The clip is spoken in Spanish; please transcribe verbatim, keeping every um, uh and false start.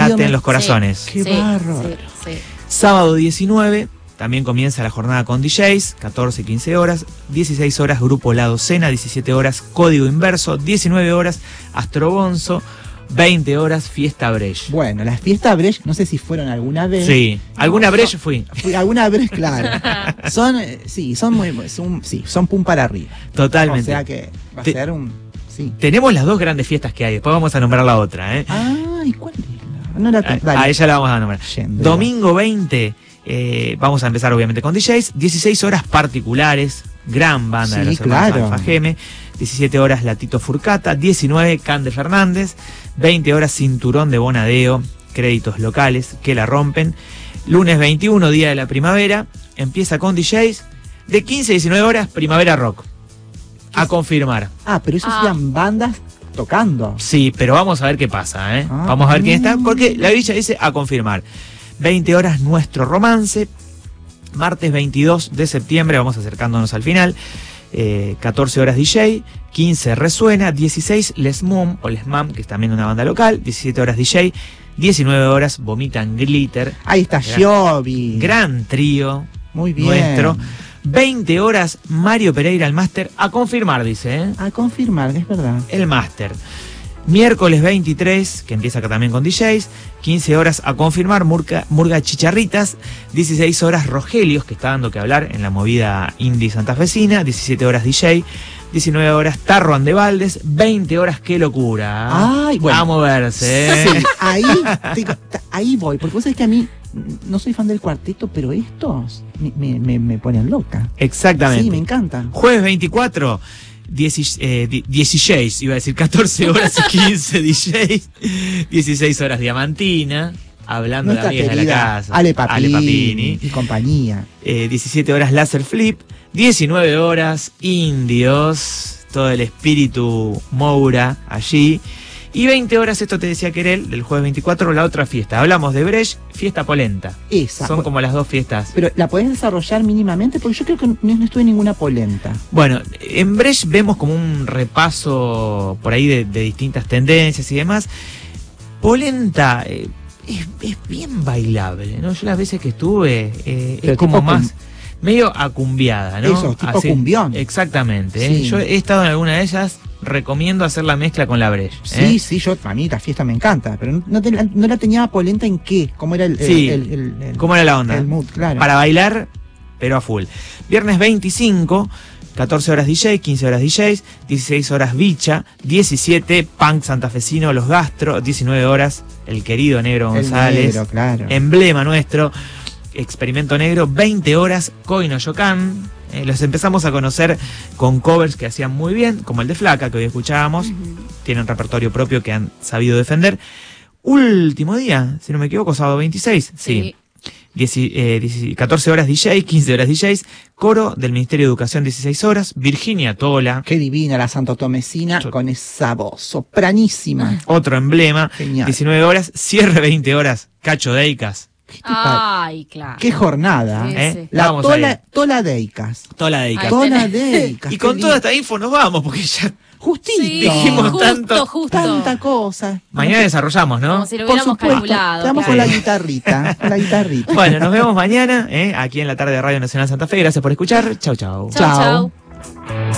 Maten los corazones. Sí, ¡Qué sí, bárbaro! sí, sí. Sábado diecinueve, también comienza la jornada con D Js, catorce, quince horas, dieciséis horas Grupo La Docena, diecisiete horas Código Inverso, diecinueve horas Astrobonzo, veinte horas Fiesta Brecht. Bueno, las fiestas Brecht, no sé si fueron alguna vez. Sí, alguna No, Brecht son- fui. Fui alguna vez, claro. Son, eh, sí, son muy, son, sí, son pum para arriba. Totalmente. O sea que va a Te- ser un, sí. Tenemos las dos grandes fiestas que hay, después vamos a nombrar la otra, ¿eh? Ah, ¿y cuál es la? No la A, tengo. a ella la vamos a nombrar. Yendo. Domingo veinte, eh, vamos a empezar obviamente con D Js, dieciséis horas Particulares, gran banda de Sí, los hermanos claro. Alfa Geme, diecisiete horas Latito Furcata, diecinueve Cande Fernández, veinte horas Cinturón de Bonadeo, créditos locales que la rompen. Lunes veintiuno, día de la primavera, empieza con D Js, de quince a diecinueve horas Primavera Rock. A confirmar. Ah, pero esos Ah. eran bandas tocando. Sí, pero vamos a ver qué pasa, ¿eh? Ah. Vamos a ver quién está, porque la grilla dice a confirmar. veinte horas Nuestro Romance, martes veintidós de septiembre, vamos acercándonos al final, eh, catorce horas D J, quince Resuena, dieciséis Les Mum, o Les Mam, que es también una banda local, diecisiete horas D J, diecinueve horas Vomitan Glitter, Ahí está Gran- Jovi. gran trío Muy bien. nuestro, veinte horas Mario Pereira, el máster, a confirmar, dice, ¿eh? A confirmar, es verdad. El máster. Miércoles veintitrés, que empieza acá también con D Js, quince horas a confirmar, Murga, Murga Chicharritas, dieciséis horas Rogelios, que está dando que hablar en la movida indie santafesina, diecisiete horas D J, diecinueve horas Tarro Andevaldes, veinte horas Qué Locura. Ay, bueno. A moverse, ¿eh? Sí, ahí, te- ta- ahí voy, porque vos sabés que a mí no soy fan del cuarteto, pero estos me, me, me- me ponen loca. Exactamente. Sí, me encantan. Jueves veinticuatro, dieci- eh, di- dieciséis, iba a decir catorce horas y quince D Js, dieciséis horas Diamantina, hablando de la Nuestra vieja de la querida casa, Ale Papini, Ale Papini. y compañía. Eh, diecisiete horas Láser Flip, diecinueve horas Indios, todo el espíritu Moura allí, y veinte horas, esto te decía Querel, del jueves veinticuatro, la otra fiesta. Hablamos de Brecht, Fiesta Polenta. Esa. Son como las dos fiestas. Pero ¿la podés desarrollar mínimamente? Porque yo creo que no, no estuve en ninguna polenta. Bueno, en Brecht vemos como un repaso por ahí de, de distintas tendencias y demás. Polenta eh, es, es bien bailable, ¿no? Yo las veces que estuve eh, Pero es como tipo más... cum- medio acumbiada, ¿no? Eso, tipo Así- cumbión. Exactamente. ¿eh? Sí. Yo he estado en alguna de ellas, recomiendo hacer la mezcla con la Brecht. Sí, ¿eh? sí, yo, a mí la fiesta me encanta, pero no, no, te la- no la tenía polenta en qué, cómo era el, el- Sí. el, el- el- ¿Cómo era la onda? el mood, claro. Para bailar, pero a full. Viernes veinticinco, catorce horas D J, quince horas D Js, dieciséis horas Bicha, diecisiete Punk Santafesino, Los Gastro, diecinueve horas El Querido Negro El González, negro, claro. emblema nuestro, Experimento Negro, veinte horas Koino Yokan. Eh, los empezamos a conocer con covers que hacían muy bien, como el de Flaca, que hoy escuchábamos. Ujú. Tienen un repertorio propio que han sabido defender. Último día, si no me equivoco, sábado veintiséis. Sí. Dieci- eh, dieci- catorce horas D J, quince horas D Js. Coro del Ministerio de Educación, dieciséis horas. Virginia Tola, Qué divina la Santo Tomesina Yo- con esa voz sopranísima. otro emblema. Genial. diecinueve horas. Cierre veinte horas. Cacho Deicas. ¿Qué, te pa- Ay, claro. qué jornada. Sí, ¿eh? sí. La Vamos tola, ahí. tola Deicas. Tola Deicas. Ahí Tola tenés. Deicas. Y qué con lindo. toda esta info nos vamos, porque ya Justito. Sí, dijimos justo, tanto. justo. Tanta cosa. mañana desarrollamos, ¿no? Como si lo Por hubiéramos supuesto. calculado. Estamos claro. con la guitarrita. Con la guitarrita. Bueno, nos vemos mañana, ¿eh? Aquí en la tarde de Radio Nacional Santa Fe. Gracias por escuchar. Chau, chau. Chau, Chau. chau.